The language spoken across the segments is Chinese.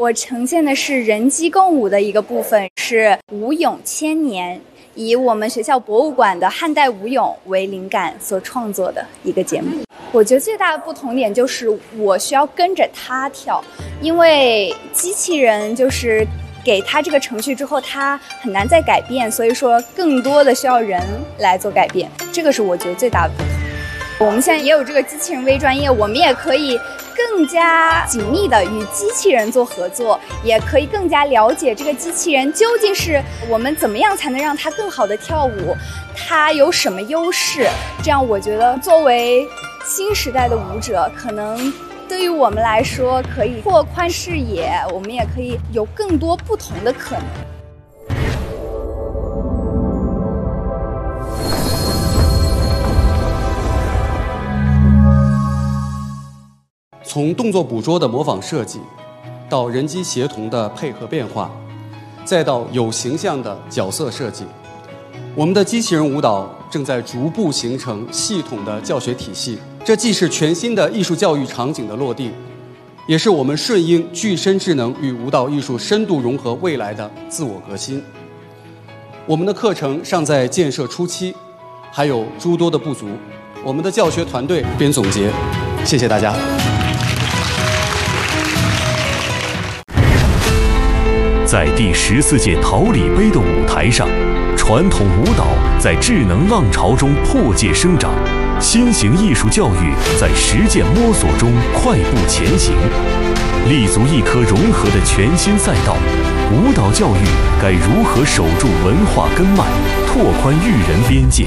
我呈现的是人机共舞的一个部分，是舞咏千年，以我们学校博物馆的汉代舞咏为灵感所创作的一个节目。我觉得最大的不同点就是我需要跟着他跳，因为机器人就是给他这个程序之后，他很难再改变，所以说更多的需要人来做改变，这个是我觉得最大的不同。我们现在也有这个机器人微专业，我们也可以更加紧密的与机器人做合作，也可以更加了解这个机器人究竟是我们怎么样才能让它更好的跳舞，它有什么优势。这样我觉得作为新时代的舞者，可能对于我们来说可以拓宽视野，我们也可以有更多不同的可能。 从动作捕捉的模仿设计，到人机协同的配合变化，再到有形象的角色设计，我们的机器人舞蹈正在逐步形成系统的教学体系。这既是全新的艺术教育场景的落地，也是我们顺应具身智能与舞蹈艺术深度融合未来的自我革新。我们的课程尚在建设初期，还有诸多的不足。我们的教学团队编总结，谢谢大家。 在第14届桃李杯的舞台上，传统舞蹈在智能浪潮中破界生长，新型艺术教育在实践摸索中快步前行。立足一颗融合的全新赛道，舞蹈教育该如何守住文化根脉，拓宽育人边界？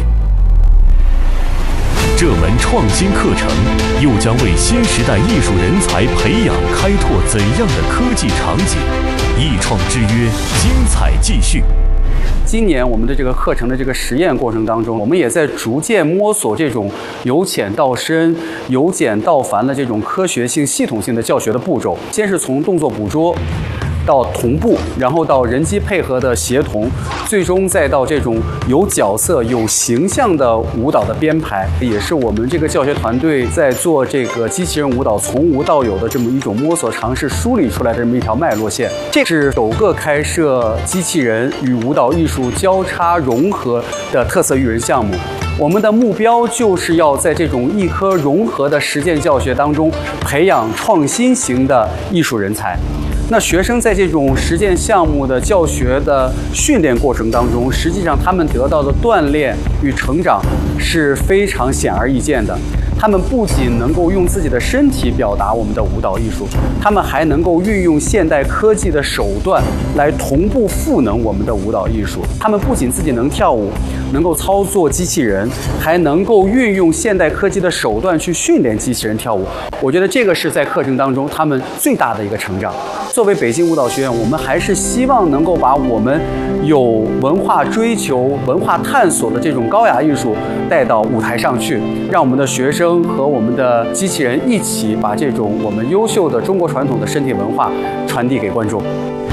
这门创新课程又将为新时代艺术人才培养开拓怎样的科技场景？艺创之约，精彩继续。 今年我们的这个课程的这个实验过程当中，我们也在逐渐摸索这种由浅到深、由简到繁的这种科学性、系统性的教学的步骤。先是从动作捕捉到同步，然后到人机配合的协同，最终再到这种有角色、有形象的舞蹈的编排，也是我们这个教学团队在做这个机器人舞蹈从无到有的这么一种摸索尝试梳理出来的这么一条脉络线。这是首个开设机器人与舞蹈艺术交叉融合的特色育人项目。我们的目标就是要在这种一颗融合的实践教学当中，培养创新型的艺术人才。那学生在这种实践项目的教学的训练过程当中，实际上他们得到的锻炼与成长是非常显而易见的。他们不仅能够用自己的身体表达我们的舞蹈艺术，他们还能够运用现代科技的手段来同步赋能我们的舞蹈艺术。他们不仅自己能跳舞，能够操作机器人，还能够运用现代科技的手段去训练机器人跳舞。我觉得这个是在课程当中他们最大的一个成长。作为北京舞蹈学院，我们还是希望能够把我们有文化追求、文化探索的这种高雅艺术带到舞台上去，让我们的学生和我们的机器人一起把这种我们优秀的中国传统的身体文化传递给观众。